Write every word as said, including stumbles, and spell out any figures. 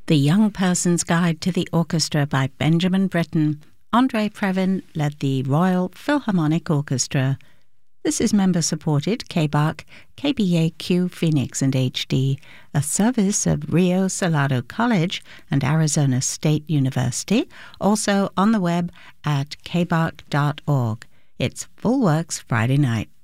The Young Person's Guide to the Orchestra by Benjamin Britten. Andre Previn led the Royal Philharmonic Orchestra. This is member-supported K B A C, K B A Q Phoenix and H D, a service of Rio Salado College and Arizona State University, also on the web at k b a c dot org. It's Full Works Friday night.